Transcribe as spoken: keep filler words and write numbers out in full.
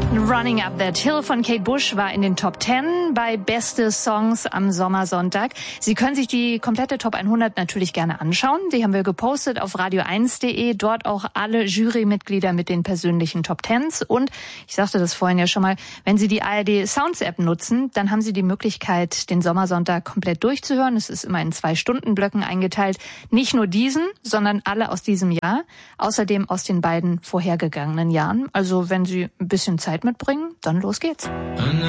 Running Up That Hill von Kate Bush war in den Top zehn bei Beste Songs am Sommersonntag. Sie können sich die komplette Top hundert natürlich gerne anschauen. Die haben wir gepostet auf radio eins punkt de. Dort auch alle Jurymitglieder mit den persönlichen Top Tens. Und ich sagte das vorhin ja schon mal, wenn Sie die A R D Sounds App nutzen, dann haben Sie die Möglichkeit, den Sommersonntag komplett durchzuhören. Es ist immer in zwei Stunden Blöcken eingeteilt. Nicht nur diesen, sondern alle aus diesem Jahr. Außerdem aus den beiden vorhergegangenen Jahren. Also wenn Sie ein bisschen Zeit mitbringen, dann los geht's.